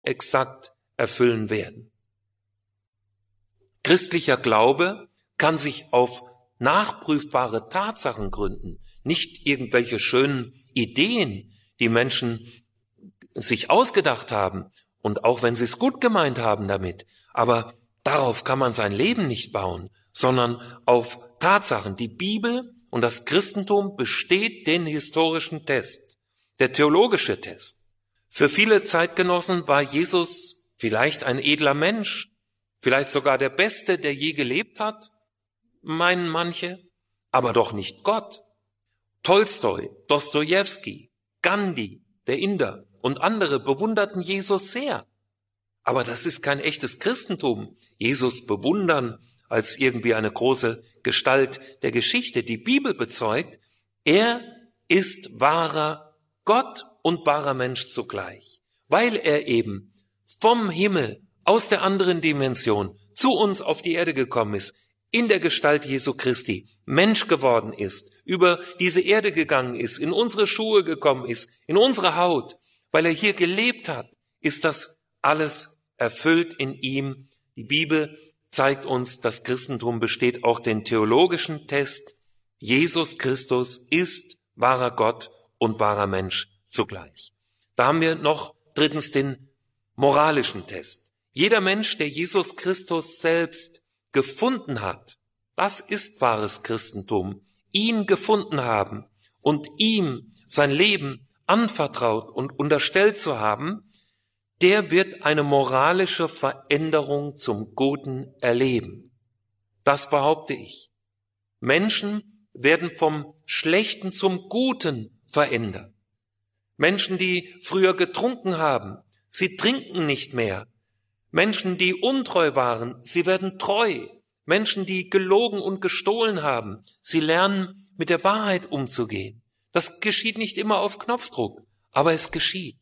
exakt erfüllen werden. Christlicher Glaube kann sich auf nachprüfbare Tatsachen gründen, nicht irgendwelche schönen Ideen, die Menschen sich ausgedacht haben und auch wenn sie es gut gemeint haben damit, aber darauf kann man sein Leben nicht bauen, sondern auf Tatsachen. Die Bibel und das Christentum besteht den historischen Test, der theologische Test. Für viele Zeitgenossen war Jesus vielleicht ein edler Mensch, vielleicht sogar der Beste, der je gelebt hat, meinen manche, aber doch nicht Gott. Tolstoi, Dostojewski, Gandhi, der Inder und andere bewunderten Jesus sehr. Aber das ist kein echtes Christentum. Jesus bewundern als irgendwie eine große Gestalt der Geschichte. Die Bibel bezeugt, er ist wahrer Gott und wahrer Mensch zugleich, weil er eben vom Himmel aus der anderen Dimension zu uns auf die Erde gekommen ist, in der Gestalt Jesu Christi, Mensch geworden ist, über diese Erde gegangen ist, in unsere Schuhe gekommen ist, in unsere Haut, weil er hier gelebt hat, ist das alles erfüllt in ihm. Die Bibel zeigt uns, das Christentum besteht auch den theologischen Test. Jesus Christus ist wahrer Gott und wahrer Mensch zugleich. Da haben wir noch drittens den moralischen Test. Jeder Mensch, der Jesus Christus selbst gefunden hat, das ist wahres Christentum, ihn gefunden haben und ihm sein Leben anvertraut und unterstellt zu haben, der wird eine moralische Veränderung zum Guten erleben. Das behaupte ich. Menschen werden vom Schlechten zum Guten verändert. Menschen, die früher getrunken haben, sie trinken nicht mehr. Menschen, die untreu waren, sie werden treu. Menschen, die gelogen und gestohlen haben, sie lernen, mit der Wahrheit umzugehen. Das geschieht nicht immer auf Knopfdruck, aber es geschieht.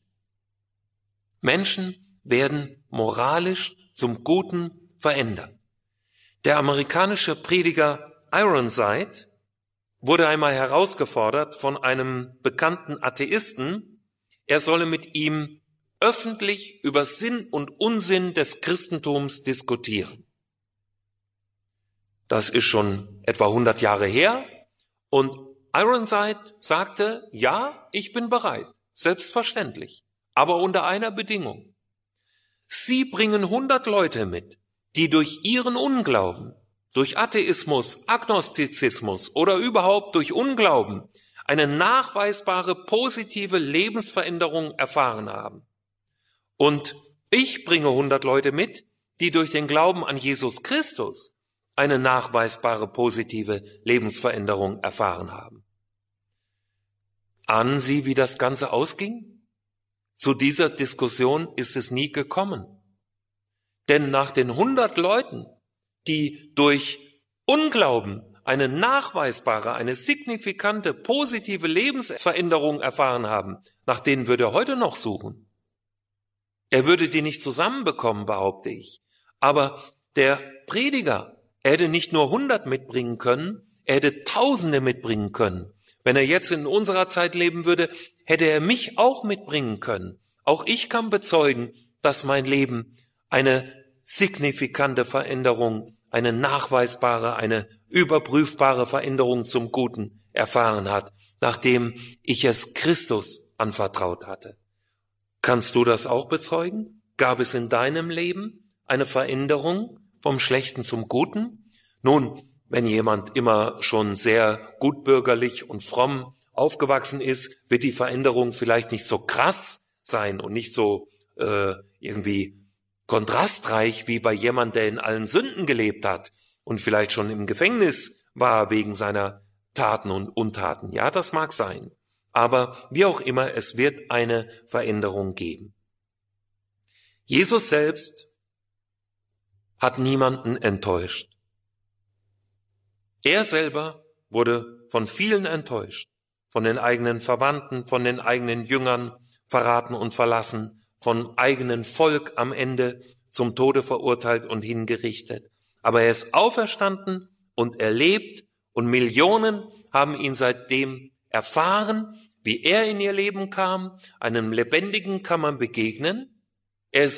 Menschen werden moralisch zum Guten verändert. Der amerikanische Prediger Ironside wurde einmal herausgefordert von einem bekannten Atheisten, er solle mit ihm öffentlich über Sinn und Unsinn des Christentums diskutieren. Das ist schon etwa 100 Jahre her und Ironside sagte, ja, ich bin bereit, selbstverständlich, aber unter einer Bedingung. Sie bringen 100 Leute mit, die durch ihren Unglauben, durch Atheismus, Agnostizismus oder überhaupt durch Unglauben eine nachweisbare positive Lebensveränderung erfahren haben. Und ich bringe 100 Leute mit, die durch den Glauben an Jesus Christus eine nachweisbare positive Lebensveränderung erfahren haben. Ahnen Sie, wie das Ganze ausging? Zu dieser Diskussion ist es nie gekommen. Denn nach den 100 Leuten, die durch Unglauben eine nachweisbare, eine signifikante, positive Lebensveränderung erfahren haben, nach denen würde er heute noch suchen. Er würde die nicht zusammenbekommen, behaupte ich. Aber der Prediger, er hätte nicht nur 100 mitbringen können, er hätte Tausende mitbringen können. Wenn er jetzt in unserer Zeit leben würde, hätte er mich auch mitbringen können. Auch ich kann bezeugen, dass mein Leben eine signifikante Veränderung, eine nachweisbare, eine überprüfbare Veränderung zum Guten erfahren hat, nachdem ich es Christus anvertraut hatte. Kannst du das auch bezeugen? Gab es in deinem Leben eine Veränderung vom Schlechten zum Guten? Nun, wenn jemand immer schon sehr gutbürgerlich und fromm aufgewachsen ist, wird die Veränderung vielleicht nicht so krass sein und nicht so irgendwie kontrastreich wie bei jemand, der in allen Sünden gelebt hat und vielleicht schon im Gefängnis war wegen seiner Taten und Untaten. Ja, das mag sein. Aber wie auch immer, es wird eine Veränderung geben. Jesus selbst hat niemanden enttäuscht. Er selber wurde von vielen enttäuscht, von den eigenen Verwandten, von den eigenen Jüngern verraten und verlassen, von eigenen Volk am Ende zum Tode verurteilt und hingerichtet. Aber er ist auferstanden und er lebt und Millionen haben ihn seitdem erfahren, wie er in ihr Leben kam. Einem Lebendigen kann man begegnen, Er